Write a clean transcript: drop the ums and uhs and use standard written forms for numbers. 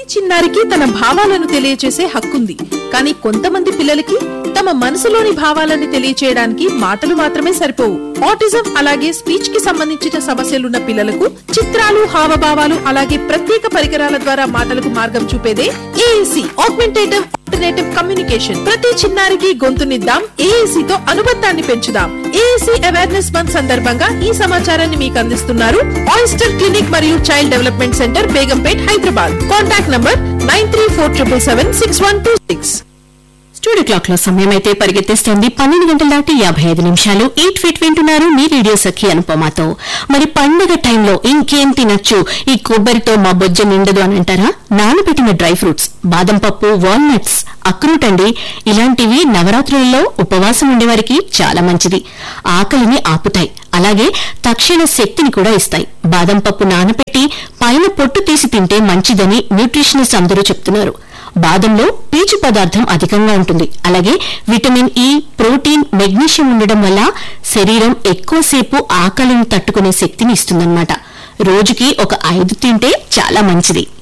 చిన్నారికి తన భావాలను తెలియచేసే హక్కుంది. కానీ కొంతమంది పిల్లలకి తమ మనసులోని భావాలను తెలియచేయడానికి మాటలు మాత్రమే సరిపోవు. ఆటిజం అలాగే స్పీచ్ కి సంబంధించిన సమస్యలున్న పిల్లలకు చిత్రాలు, హావభావాలు అలాగే ప్రత్యేక పరికరాల ద్వారా మాటలకు మార్గం చూపేదే ఏఏసీ, ఆగ్మెంటేటివ్ ఆల్టర్నేటివ్ కమ్యూనికేషన్. ప్రతి చిన్నారికి గొంతునిద్దాం, ఏఏసీ తో అనుబంధాన్ని పెంచుదాం. ఏఏసీ అవేర్నెస్ మంత్ సందర్భంగా ఈ సమాచారాన్ని మీకు అందిస్తున్నారు ఆయిస్టర్ క్లినిక్ మరియు child development centre, Begumpet, Hyderabad. Contact number 9347776126. Studio clock లో సమయం అయితే పరిగెత్తేస్తోంది 12 గంటల దాటి 55 నిమిషాలు. ఈట్ ఫిట్ వింటున్నారు మీ రేడియో సఖి అనుపమాతో. మరి పండుగ టైంలో ఇంకేం తినొచ్చు, ఈ కొబ్బరితో మా బొజ్జ నిండదు అని అంటారా? నానబెట్టిన డ్రై ఫ్రూట్స్, బాదం పప్పు, వాల్నట్స్, అక్రూట్ అండి, ఇలాంటివి నవరాత్రులలో ఉపవాసం ఉండేవారికి చాలా మంచిది. ఆకలిని ఆపుతాయి, అలాగే తక్షణ శక్తిని కూడా ఇస్తాయి. బాదం పప్పు నానబెట్టి పైన పొట్టు తీసి తింటే మంచిదని న్యూట్రిషనిస్ట్ అందరూ చెప్తున్నారు. బాదంలో పీచు పదార్థం అధికంగా ఉంటుంది. అలాగే విటమిన్ ఇ, ప్రోటీన్, మెగ్నీషియం ఉండడం వల్ల శరీరం ఎక్కువసేపు ఆకలిని తట్టుకునే శక్తిని ఇస్తుందన్నమాట. రోజుకి ఒక 5 తింటే చాలా మంచిది.